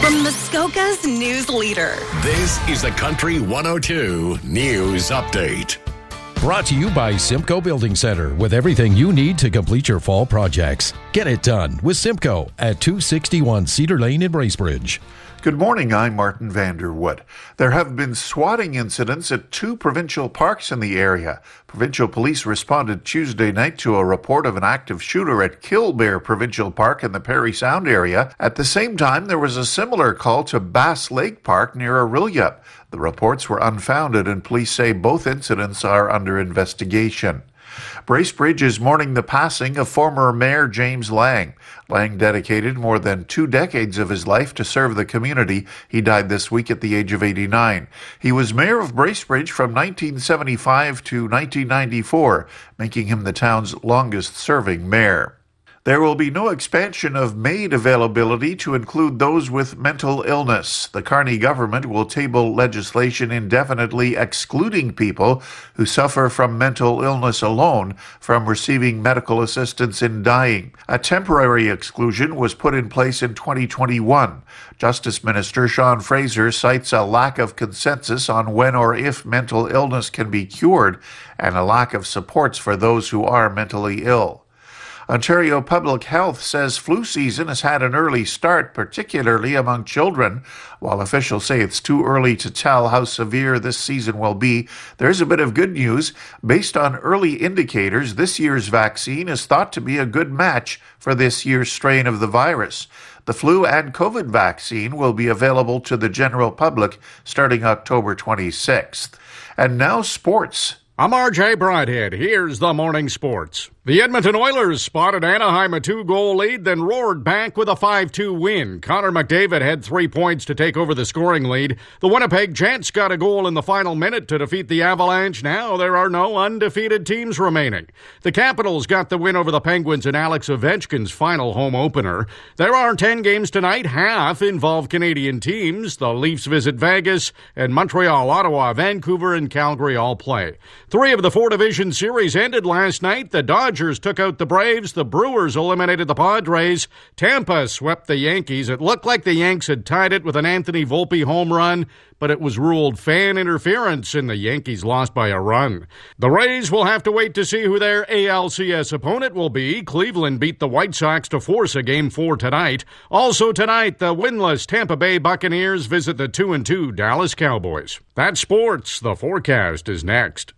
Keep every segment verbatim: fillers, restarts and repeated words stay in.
From Muskoka's news leader. This is the Country one oh two News Update. Brought to you by Simcoe Building Center, with everything you need to complete your fall projects. Get it done with Simcoe at two sixty-one Cedar Lane in Bracebridge. Good morning, I'm Martin Vanderwood. There have been swatting incidents at two provincial parks in the area. Provincial police responded Tuesday night to a report of an active shooter at Killbear Provincial Park in the Parry Sound area. At the same time, there was a similar call to Bass Lake Park near Orillia. The reports were unfounded, and police say both incidents are under investigation. Bracebridge is mourning the passing of former Mayor James Lang. Lang dedicated more than two decades of his life to serve the community. He died this week at the age of eighty-nine. He was mayor of Bracebridge from nineteen seventy-five to nineteen ninety-four, making him the town's longest-serving mayor. There will be no expansion of maid availability to include those with mental illness. The Carney government will table legislation indefinitely excluding people who suffer from mental illness alone from receiving medical assistance in dying. A temporary exclusion was put in place in twenty twenty-one. Justice Minister Sean Fraser cites a lack of consensus on when or if mental illness can be cured and a lack of supports for those who are mentally ill. Ontario Public Health says flu season has had an early start, particularly among children. While officials say it's too early to tell how severe this season will be, there's a bit of good news. Based on early indicators, this year's vaccine is thought to be a good match for this year's strain of the virus. The flu and COVID vaccine will be available to the general public starting October twenty-sixth. And now sports. I'm R J Broadhead. Here's the morning sports. The Edmonton Oilers spotted Anaheim a two-goal lead, then roared back with a five two win. Connor McDavid had three points to take over the scoring lead. The Winnipeg Jets got a goal in the final minute to defeat the Avalanche. Now there are no undefeated teams remaining. The Capitals got the win over the Penguins in Alex Ovechkin's final home opener. There are ten games tonight. Half involve Canadian teams. The Leafs visit Vegas, and Montreal, Ottawa, Vancouver, and Calgary all play. Three of the four division series ended last night. The Dodgers took out the Braves. The Brewers eliminated the Padres. Tampa swept the Yankees. It looked like the Yanks had tied it with an Anthony Volpe home run, but it was ruled fan interference, and the Yankees lost by a run. The Rays will have to wait to see who their A L C S opponent will be. Cleveland beat the White Sox to force a game four tonight. Also tonight, the winless Tampa Bay Buccaneers visit the two and two Dallas Cowboys. That's sports. The forecast is next.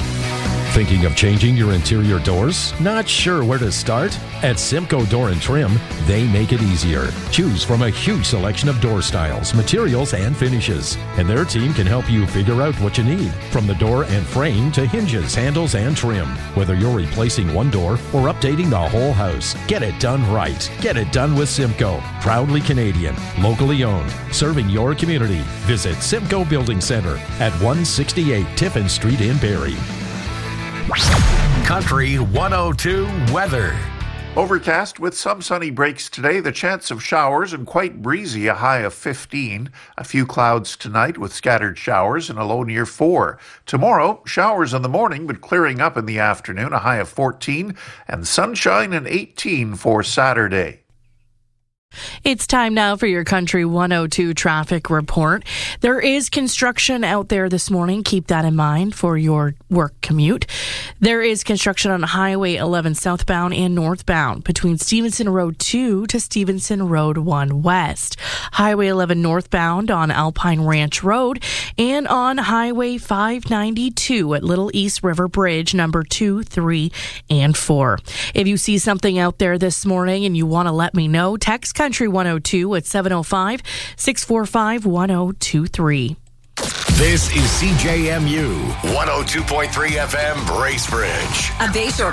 Thinking of changing your interior doors? Not sure where to start? At Simcoe Door and Trim, they make it easier. Choose from a huge selection of door styles, materials, and finishes. And their team can help you figure out what you need, from the door and frame to hinges, handles, and trim. Whether you're replacing one door or updating the whole house, get it done right. Get it done with Simcoe. Proudly Canadian, locally owned, serving your community. Visit Simcoe Building Center at one sixty-eight Tiffin Street in Barrie. Country one oh two weather. Overcast with some sunny breaks today, the chance of showers and quite breezy, a high of fifteen. A few clouds tonight with scattered showers and a low near four. Tomorrow, showers in the morning but clearing up in the afternoon, a high of fourteen, and sunshine and eighteen for Saturday. It's time now for your Country one oh two traffic report. There is construction out there this morning. Keep that in mind for your work commute. There is construction on Highway eleven southbound and northbound between Stevenson Road two to Stevenson Road one west. Highway eleven northbound on Alpine Ranch Road and on Highway five ninety-two at Little East River Bridge number two, three, and four. If you see something out there this morning and you want to let me know, text Country one oh two at seven oh five, six four five, one oh two three. This is C J M U one oh two point three F M Bracebridge. A Bayshore